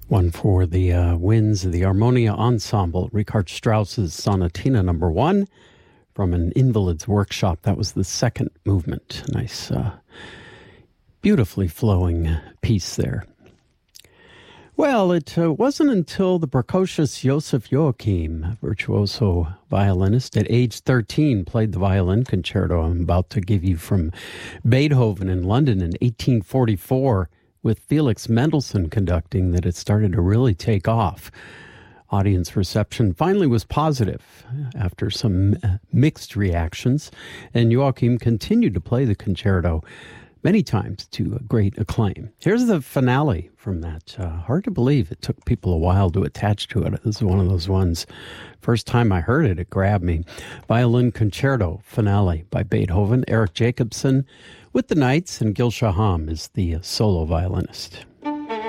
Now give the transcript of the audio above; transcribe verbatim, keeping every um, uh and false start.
One for the uh, winds of the Harmonia Ensemble, Richard Strauss's Sonatina number one from an Invalid's Workshop. That was the second movement. Nice, uh, beautifully flowing piece there. Well, it uh, wasn't until the precocious Joseph Joachim, virtuoso violinist, at age thirteen, played the violin concerto I'm about to give you from Beethoven in London in eighteen forty-four, with Felix Mendelssohn conducting, that it started to really take off. Audience reception finally was positive after some mixed reactions, and Joachim continued to play the concerto many times to great acclaim. Here's the finale from that. Uh, hard to believe it took people a while to attach to it. This is one of those ones. First time I heard it, it grabbed me. Violin Concerto Finale by Beethoven. Eric Jacobson with the Knights, and Gil Shaham is the solo violinist.